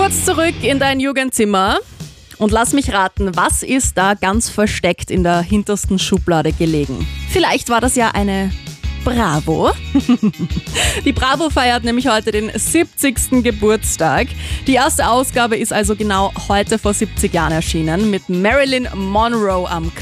kurz zurück in dein Jugendzimmer und lass mich raten, was ist da ganz versteckt in der hintersten Schublade gelegen? Vielleicht war das ja eine Bravo. Die Bravo feiert nämlich heute den 70. Geburtstag. Die erste Ausgabe ist also genau heute vor 70 Jahren erschienen mit Marilyn Monroe am